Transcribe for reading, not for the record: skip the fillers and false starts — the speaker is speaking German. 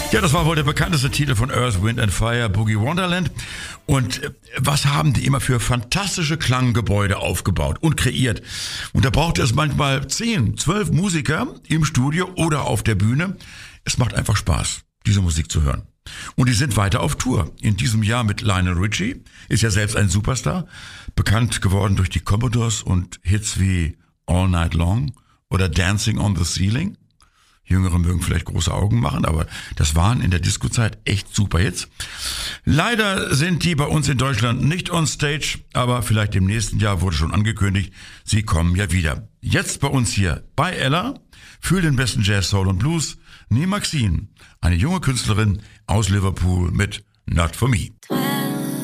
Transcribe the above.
Ja, das war wohl der bekannteste Titel von Earth, Wind and Fire, Boogie Wonderland. Und was haben die immer für fantastische Klanggebäude aufgebaut und kreiert. Und da braucht es manchmal 10, 12 Musiker im Studio oder auf der Bühne. Es macht einfach Spaß, diese Musik zu hören. Und die sind weiter auf Tour. In diesem Jahr mit Lionel Richie, ist ja selbst ein Superstar, bekannt geworden durch die Commodores und Hits wie All Night Long oder Dancing on the Ceiling. Jüngere mögen vielleicht große Augen machen, aber das waren in der Disco-Zeit echt super Hits. Leider sind die bei uns in Deutschland nicht on stage, aber vielleicht im nächsten Jahr wurde schon angekündigt, sie kommen ja wieder. Jetzt bei uns hier bei Ella für den besten Jazz, Soul und Blues, Née Maxine, eine junge Künstlerin aus Liverpool mit Not For Me.